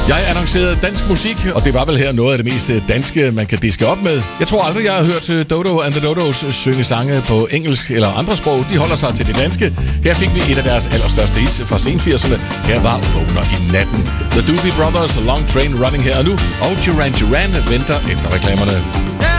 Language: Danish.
Jeg annoncerede dansk musik, og det var vel her noget af det mest danske, man kan diske op med. Jeg tror aldrig, jeg har hørt Dodo and the Dodos synge sange på engelsk eller andre sprog. De holder sig til det danske. Her fik vi et af deres allerstørste hits fra sen 80'erne. Her var Vågner i natten. The Doobie Brothers, Long Train Running her og nu. Og Duran Duran venter efter reklamerne.